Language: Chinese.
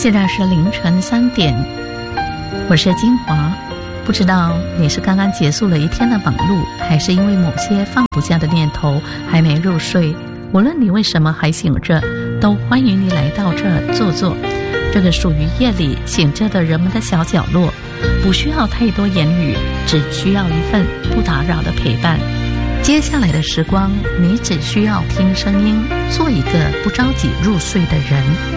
现在是凌晨3点，我是金华。不知道你是刚刚结束了一天的忙碌，还是因为某些放不下的念头还没入睡。无论你为什么还醒着，都欢迎你来到这坐坐。这个属于夜里醒着的人们的小角落，不需要太多言语，只需要一份不打扰的陪伴。接下来的时光，你只需要听声音，做一个不着急入睡的人。